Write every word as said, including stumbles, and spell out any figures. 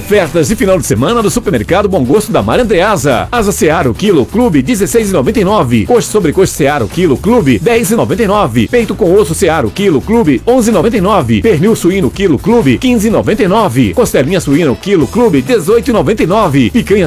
Ofertas de final de semana do Supermercado Bom Gosto da Mar Andreasa. Asa Seara quilo clube dezesseis reais e noventa e nove. Coxa sobre coxa Seara quilo clube dez reais e noventa e nove. Peito com osso Seara quilo clube onze reais e noventa e nove. Pernil suíno quilo clube quinze reais e noventa e nove. Costelinha suína quilo clube dezoito reais e noventa e nove. Picanha